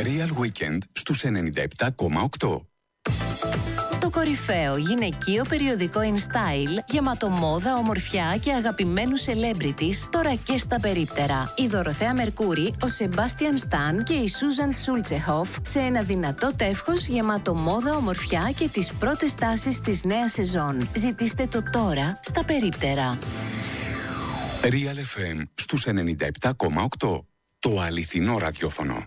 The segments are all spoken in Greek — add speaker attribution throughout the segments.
Speaker 1: Real Weekend στους 97,8.
Speaker 2: Το κορυφαίο γυναικείο περιοδικό InStyle, γεμάτο μόδα, ομορφιά και αγαπημένους celebrities, τώρα και στα περίπτερα. Η Δωροθέα Μερκούρη, ο Σεμπάστιαν Σταν και η Σούζαν Σούλτσεχοφ σε ένα δυνατό τεύχος γεμάτο μόδα, ομορφιά και τις πρώτες τάσεις της νέας σεζόν. Ζητήστε το τώρα στα περίπτερα.
Speaker 1: Real FM στους 97,8. Το αληθινό ραδιόφωνο.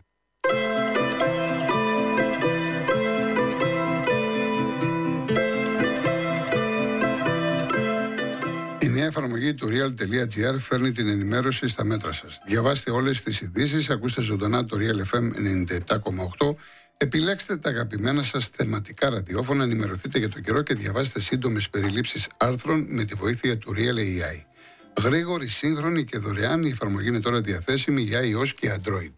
Speaker 3: Η νέα εφαρμογή του real.gr φέρνει την ενημέρωση στα μέτρα σας. Διαβάστε όλες τις ειδήσεις, ακούστε ζωντανά το Real FM 97,8, επιλέξτε τα αγαπημένα σας θεματικά ραδιόφωνα, ενημερωθείτε για το καιρό και διαβάστε σύντομες περιλήψεις άρθρων με τη βοήθεια του Real AI. Γρήγορη, σύγχρονη και δωρεάν, η εφαρμογή είναι τώρα διαθέσιμη για iOS και Android.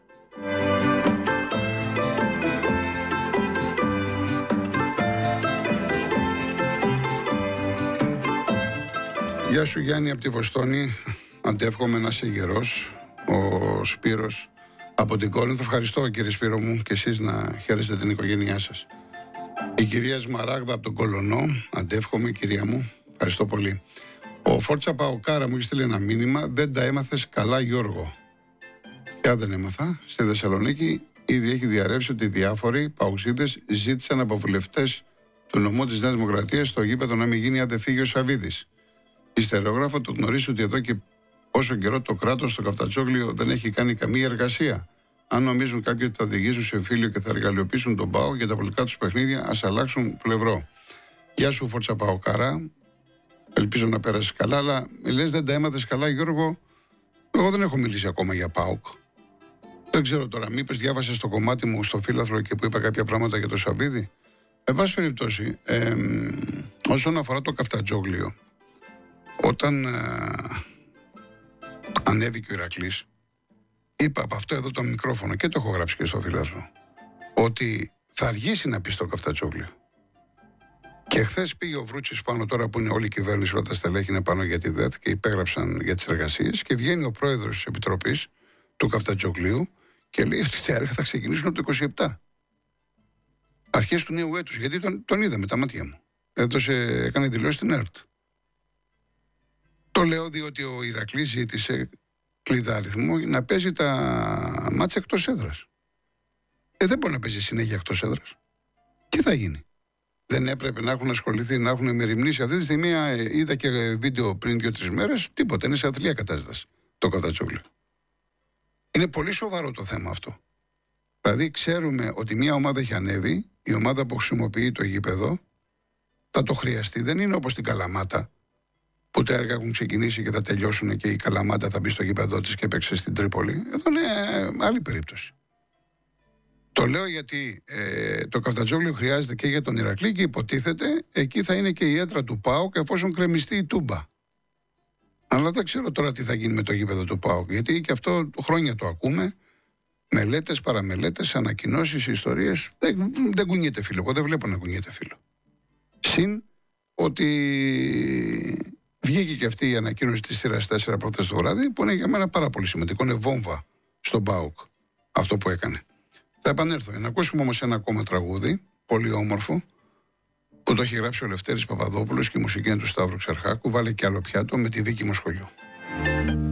Speaker 3: Γεια σου Γιάννη από τη Βοστόνη, αντεύχομαι να είσαι γερός. Ο Σπύρος από την Κόρινθο, ευχαριστώ κύριε Σπύρο μου, και εσείς να χαίρεστε την οικογένειά σας. Η κυρία Σμαράγδα από τον Κολονό, αντεύχομαι κυρία μου, ευχαριστώ πολύ. Ο Φόρτσα Παοκάρα μου έχει στείλει ένα μήνυμα, δεν τα έμαθες καλά Γιώργο. Και δεν έμαθα, στη Θεσσαλονίκη ήδη έχει διαρρεύσει ότι διάφοροι παουξίδες ζήτησαν από βουλευτές του νομού της Νέας Δημοκρατίας στο γήπεδο να μην γίνει αν δεν φύγει ο Σαββίδης. Η στερεογράφο το γνωρίζει ότι εδώ και πόσο καιρό το κράτος στο Καφτατσόγλιο δεν έχει κάνει καμία εργασία. Αν νομίζουν κάποιοι ότι θα οδηγήσουν σε εμφύλιο και θα εργαλειοποιήσουν τον ΠΑΟΚ για τα πολιτικά τους παιχνίδια, ας αλλάξουν πλευρό. Γεια σου Φόρτσα Παοκάρα. Ελπίζω να πέρασε καλά, αλλά λες δεν τα έμαθες καλά Γιώργο. Εγώ δεν έχω μιλήσει ακόμα για ΠΑΟΚ. Δεν ξέρω τώρα, μήπως διάβασες το κομμάτι μου στο φύλαθρο και που είπα κάποια πράγματα για το Σαββίδη. Εν πάση περιπτώσει, όσον αφορά το Καφτατζόγλιο, όταν ανέβηκε ο Ηρακλής, είπα από αυτό εδώ το μικρόφωνο και το έχω γράψει και στο φύλαθρο, ότι θα αργήσει να πει στο Καφτατζόγλιο. Και χθες πήγε ο Βρούτσης πάνω, τώρα που είναι όλη η κυβέρνηση, όλα τα στελέχη είναι πάνω για τη ΔΕΘ και υπέγραψαν για τις εργασίες, και βγαίνει ο πρόεδρος της Επιτροπής του Καφτατζόγλιου και λέει ότι τα έργα θα ξεκινήσουν από το 27. Αρχές του νέου έτους, γιατί τον είδα με τα μάτια μου. Έκανε δηλώσει στην ΕΡΤ. Το λέω διότι ο Ηρακλής ζήτησε κλειδάριθμο να παίζει τα μάτσα εκτός έδρας. Δεν μπορεί να παίζει συνέχεια εκτός έδρας. Τι θα γίνει? Δεν έπρεπε να έχουν ασχοληθεί, να έχουν μεριμνήσει? Αυτή τη στιγμή είδα και βίντεο πριν 2-3 μέρες, τίποτα, είναι σε αθλία κατάσταση το Καφτατσόγλιο. Είναι πολύ σοβαρό το θέμα αυτό. Δηλαδή ξέρουμε ότι μια ομάδα έχει ανέβει, η ομάδα που χρησιμοποιεί το γήπεδο θα το χρειαστεί. Δεν είναι όπως την Καλαμάτα, που τα έργα έχουν ξεκινήσει και θα τελειώσουν και η Καλαμάτα θα μπει στο γήπεδό της και έπαιξε στην Τρίπολη. Εδώ είναι άλλη περίπτωση. Το λέω γιατί το Καφτατζόγλιο χρειάζεται και για τον Ηρακλή και υποτίθεται εκεί θα είναι και η έδρα του ΠΑΟΚ εφόσον κρεμιστεί η Τούμπα. Αλλά δεν ξέρω τώρα τι θα γίνει με το γήπεδο του ΠΑΟΚ, γιατί και αυτό χρόνια το ακούμε. Μελέτες, παραμελέτες, ανακοινώσεις, ιστορίες. Δεν κουνιέται φίλο. Εγώ δεν βλέπω να κουνιέται φίλο. Συν ότι βγήκε και αυτή η ανακοίνωση της σειράς 4 προχθές το βράδυ, που είναι για μένα πάρα πολύ σημαντικό. Είναι βόμβα στον ΠΑΟΚ αυτό που έκανε. Θα επανέλθω. Να ακούσουμε όμως ένα ακόμα τραγούδι, πολύ όμορφο, που το έχει γράψει ο Λευτέρης Παπαδόπουλος και η μουσική είναι του Σταύρου Ξαρχάκου. Βάλε κι άλλο πιάτο με τη Βίκη Μοσχολιού.